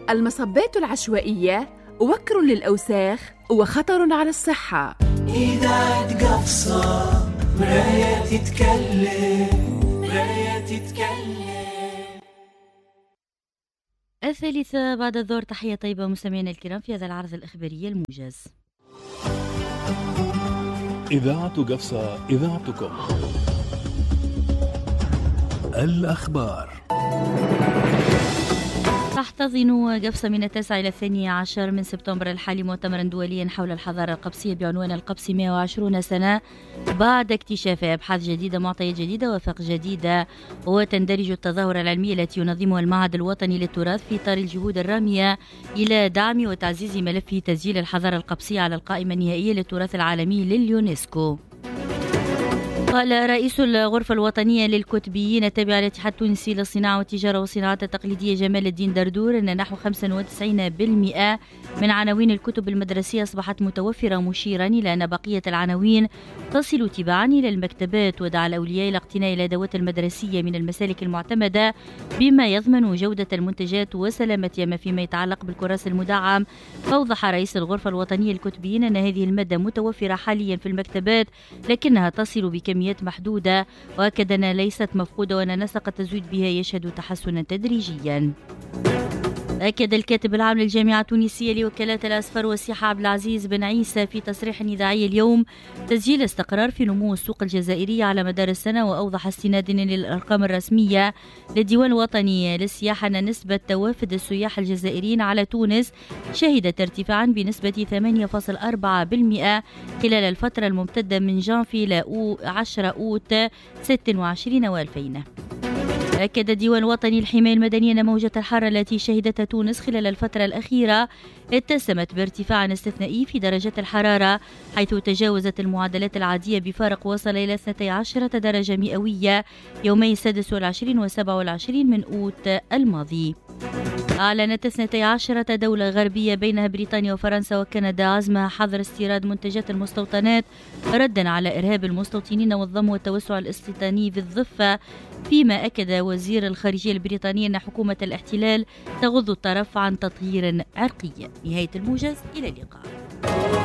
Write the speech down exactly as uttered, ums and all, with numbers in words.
المصبات العشوائية وكر للأوساخ وخطر على الصحة. إذاعة قفصة مراية تتكلم مراية تتكلم. الثالثة بعد الظهر، تحية طيبة مستمعينا الكرام في هذا العرض الإخباري الموجز. إذاعة قفصة، إذاعتكم. الأخبار. تحتضن قفصة من التاسع إلى الثاني عشر من سبتمبر الحالي مؤتمرا دوليا حول الحضارة القبسية بعنوان القبس مئة وعشرين سنة بعد اكتشاف أبحاث جديدة، معطيات جديدة، وآفاق جديدة. وتندرج التظاهرة العلمية التي ينظمها المعهد الوطني للتراث في إطار الجهود الرامية إلى دعم وتعزيز ملف تسجيل الحضارة القبسية على القائمة النهائية للتراث العالمي لليونسكو. قال رئيس الغرفة الوطنية للكتبيين التابعة للاتحاد التونسي للصناعة والتجارة والصناعات التقليدية جمال الدين دردور أن نحو خمسة وتسعين بالمئة من عناوين الكتب المدرسية أصبحت متوفرة، مشيرا إلى أن بقية العناوين تصل تباعا إلى المكتبات. ودعا الأولياء إلى اقتناء الأدوات المدرسية من المسالك المعتمدة بما يضمن جودة المنتجات وسلامتها ما فيما يتعلق بالكراس المدعم. فأوضح رئيس الغرفة الوطنية للكتبيين أن هذه المادة متوفرة حاليا في المكتبات لكنها تصل بكمية محدودة، وأكد أنها ليست مفقودة وأن نسق التزويد بها يشهد تحسنا تدريجيا. أكد الكاتب العام للجامعة التونسية لوكالات الأسفار والسياحة عبد العزيز بن عيسى في تصريح إذاعي اليوم تسجيل استقرار في نمو السوق الجزائرية على مدار السنة، وأوضح استنادا للأرقام الرسمية للديوان الوطني للسياحة أن نسبة توافد السياح الجزائريين على تونس شهدت ارتفاعا بنسبة ثمانية فاصلة أربعة بالمئة خلال الفترة الممتدة من جانفي إلى عشرة أوت ستة وعشرين وألفين. أكد الديوان الوطني للحماية المدنية أن موجة الحرارة التي شهدتها تونس خلال الفترة الأخيرة اتسمت بارتفاع استثنائي في درجات الحرارة، حيث تجاوزت المعدلات العادية بفارق وصل إلى اثنتي عشرة درجة مئوية يومي السادس والعشرين والسابع والعشرين من أوت الماضي. أعلنت اثنتي عشرة دولة غربية بينها بريطانيا وفرنسا وكندا عزمها حظر استيراد منتجات المستوطنات ردا على إرهاب المستوطنين والضم والتوسع الاستيطاني في الضفة، فيما أكد وزير الخارجية البريطاني أن حكومة الاحتلال تغض الطرف عن تطهير عرقي. نهاية الموجز، إلى اللقاء.